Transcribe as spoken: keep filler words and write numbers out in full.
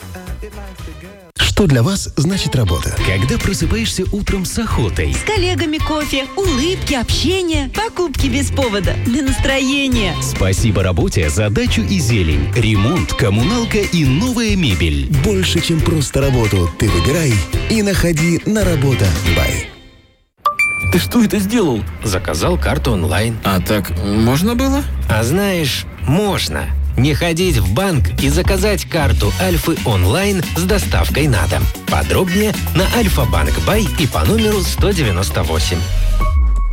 Что для вас значит работа? Когда просыпаешься утром с охотой. С коллегами кофе, улыбки, общение, покупки без повода, для настроения. Спасибо работе за дачу и зелень, ремонт, коммуналка и новая мебель. Больше, чем просто работу, ты выбирай и находи на работа бай. Ты что это сделал? Заказал карту онлайн. А так можно было? А знаешь, можно. Не ходить в банк и заказать карту Альфы онлайн с доставкой на дом. Подробнее на Альфа-Банк Бай и по номеру сто девяносто восемь.